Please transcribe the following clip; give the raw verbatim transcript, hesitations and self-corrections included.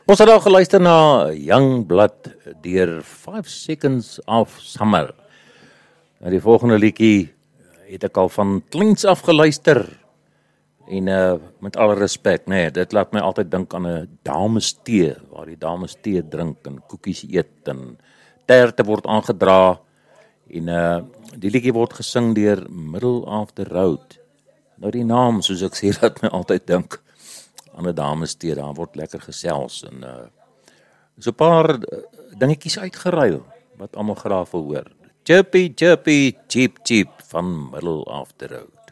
Ons het al geluister na Youngblood deur five Seconds of Summer. Nou die volgende liedjie het ek al van kleins af geluister. En uh, met alle respek, nee, dit laat my altyd dink aan 'n dames tee, waar die dames tee drink en koekies eet en terte word aangedra. En uh, die liedjie word gesing deur Middle of the Road. Nou die naam, soos ek sê, laat my altyd dink aan 'n dames tee, daar word lekker gesels en uh, so 'n paar uh, dingetjies uitgeruil wat almal graag wil hoor. Chirpy, chirpy, cheep, cheep van Middle of the Road.